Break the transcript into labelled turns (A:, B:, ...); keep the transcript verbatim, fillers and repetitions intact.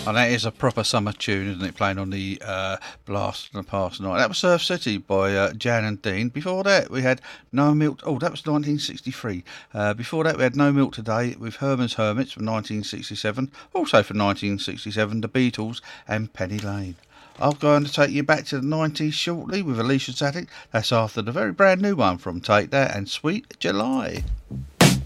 A: And that is a proper summer tune, isn't it? Playing on the uh, Blast from the Past night. That was Surf City by uh, Jan and Dean. Before that, we had No Milk. Oh, that was nineteen sixty-three. Uh, before that, we had No Milk Today with Herman's Hermits from nineteen sixty-seven. Also from nineteen sixty-seven, The Beatles and Penny Lane. I'm going to take you back to the nineties shortly with Alicia Static. That's after the very brand new one from Take That and Sweet July.